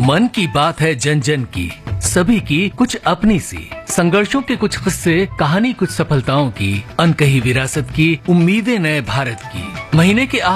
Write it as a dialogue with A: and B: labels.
A: मन की बात है जन जन की, सभी की कुछ अपनी सी, संघर्षों के कुछ किस्से, कहानी कुछ सफलताओं की, अनकही विरासत की, उम्मीदें नए भारत की। महीने के